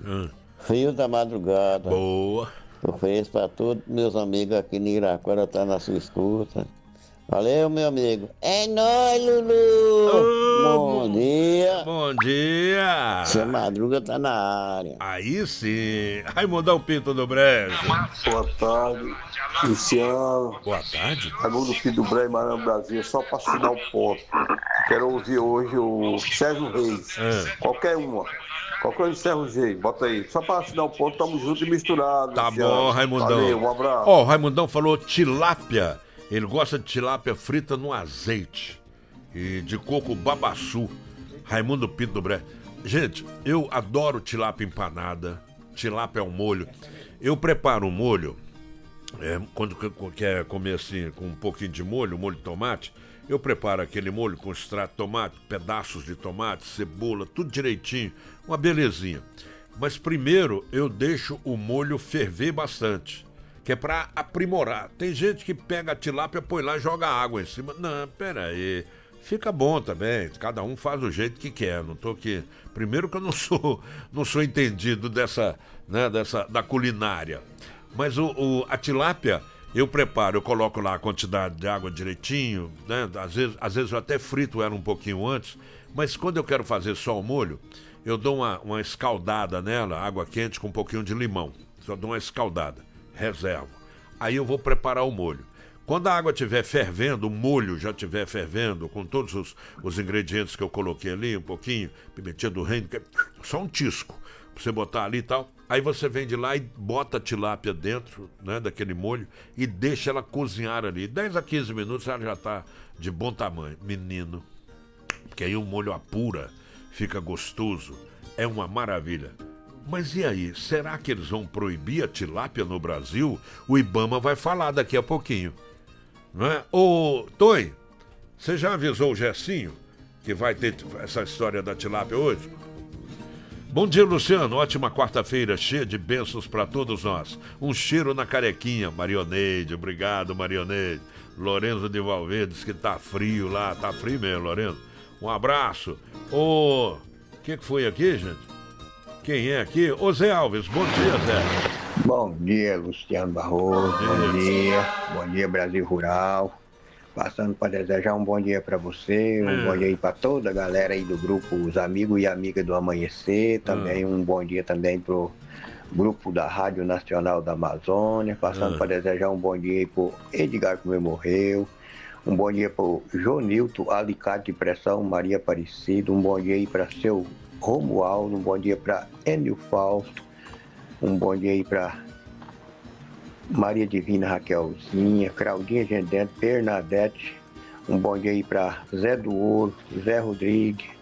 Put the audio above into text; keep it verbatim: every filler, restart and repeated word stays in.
Hum. Frio da madrugada. Boa. Ofereço para todos meus amigos aqui no Iraquara, tá na sua escuta. Valeu, meu amigo. É nóis, Lulu! Ô, Bom mo- dia! Bom dia! Seu Madruga tá na área. Aí sim. Raimundão Pinto do Brejo. Boa tarde, Luciano. Boa tarde. Raimundo Filho do Brejo, Maranhão, Brasil. Só para assinar o ponto. Quero ouvir hoje o Sérgio Reis. É. Qualquer uma. Qualquer um de Sérgio Reis. Bota aí. Só para assinar o ponto, tamo junto e misturado. Tá Luciano. bom, Raimundão. Valeu, um abraço. Ó, o Raimundão falou tilápia. Ele gosta de tilápia frita no azeite. E de coco babaçu. Raimundo Pinto do Brejo. Gente, eu adoro tilápia empanada. Tilápia ao molho. Eu preparo um molho. É, quando que- quer comer assim, com um pouquinho de molho, molho de tomate, eu preparo aquele molho com extrato de tomate, pedaços de tomate, cebola, tudo direitinho, uma belezinha. Mas primeiro eu deixo o molho ferver bastante, que é pra aprimorar. Tem gente que pega a tilápia, põe lá e joga água em cima. Não, pera aí. Fica bom também, cada um faz do jeito que quer, não tô aqui. Primeiro que eu não sou, não sou entendido dessa, né, dessa, da culinária. Mas o, o- a tilápia, eu preparo, eu coloco lá a quantidade de água direitinho, né? Às vezes, às vezes eu até frito ela um pouquinho antes, mas quando eu quero fazer só o molho, eu dou uma, uma escaldada nela, água quente com um pouquinho de limão. Só dou uma escaldada, reservo. Aí eu vou preparar o molho. Quando a água estiver fervendo, o molho já estiver fervendo, com todos os, os ingredientes que eu coloquei ali, um pouquinho, pimentinha do reino, que é só um tisco, pra você botar ali e tal. Aí você vem de lá e bota a tilápia dentro, né, daquele molho e deixa ela cozinhar ali. dez a quinze minutos ela já tá de bom tamanho. Menino, porque aí o molho apura, fica gostoso, é uma maravilha. Mas e aí, será que eles vão proibir a tilápia no Brasil? O Ibama vai falar daqui a pouquinho. Não é? Ô, Toi, você já avisou o Gersinho que vai ter essa história da tilápia hoje? Bom dia, Luciano. Ótima quarta-feira, cheia de bênçãos para todos nós. Um cheiro na carequinha, Marioneide. Obrigado, Marioneide. Lorenzo de Valverde diz que tá frio lá. Tá frio mesmo, Lorenzo. Um abraço. Ô, o que, que foi aqui, gente? Quem é aqui? Ô, Zé Alves. Bom dia, Zé. Bom dia, Luciano Barroso. Bom dia. Bom dia, Brasil Rural. Passando para desejar um bom dia para você, um É. bom dia aí para toda a galera aí do grupo Os Amigos e Amigas do Amanhecer. Também um bom dia também pro grupo da Rádio Nacional da Amazônia. Passando Ah. para desejar um bom dia aí pro Edgar que me morreu. Um bom dia pro Jonilton Alicate de Pressão, Maria Aparecida. Um bom dia aí para seu Romualdo. Um bom dia para Enio Fausto. Um bom dia aí para Maria Divina Raquelzinha, Claudinha Gendente, Bernadette. Um bom dia aí para Zé do Ouro, Zé Rodrigues,